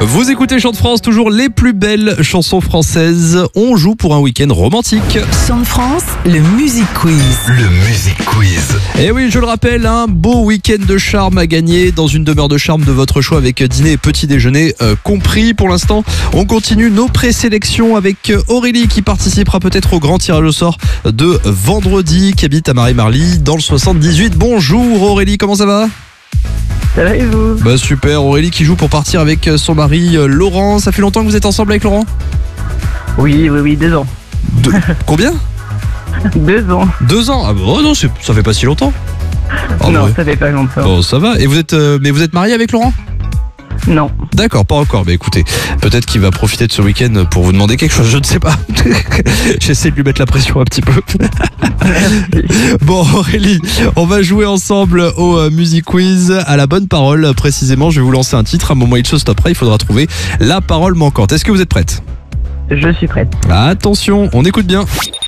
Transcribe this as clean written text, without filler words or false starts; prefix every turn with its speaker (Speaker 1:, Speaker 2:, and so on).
Speaker 1: Vous écoutez Chant de France, toujours les plus belles chansons françaises. On joue pour un week-end romantique.
Speaker 2: Chant de France, le Music Quiz.
Speaker 3: Le Music Quiz.
Speaker 1: Et oui, je le rappelle, un beau week-end de charme à gagner dans une demeure de charme de votre choix avec dîner et petit déjeuner compris. Pour l'instant, on continue nos présélections avec Aurélie qui participera peut-être au grand tirage au sort de vendredi, qui habite à Marie-Marly dans le 78. Bonjour Aurélie, comment ça va ?
Speaker 4: Ça va et vous?
Speaker 1: Bah super, Aurélie qui joue pour partir avec son mari Laurent. Ça fait longtemps que vous êtes ensemble avec Laurent ?
Speaker 4: Oui, 2 ans.
Speaker 1: Combien ?
Speaker 4: 2 ans.
Speaker 1: 2 ans ? Ah bah non, ça fait pas si longtemps. Oh,
Speaker 4: Non,
Speaker 1: ouais.
Speaker 4: ça fait pas longtemps.
Speaker 1: Bon, ça va. Et vous êtes marié avec Laurent ?
Speaker 4: Non.
Speaker 1: D'accord, pas encore. Mais écoutez, peut-être qu'il va profiter de ce week-end pour vous demander quelque chose, je ne sais pas. J'essaie de lui mettre la pression un petit peu. Bon Aurélie, on va jouer ensemble au Music Quiz. À la bonne parole, précisément, je vais vous lancer un titre. À un moment il se stoppera, il faudra trouver la parole manquante. Est-ce que vous êtes prête ?
Speaker 4: Je suis prête.
Speaker 1: Attention, on écoute bien.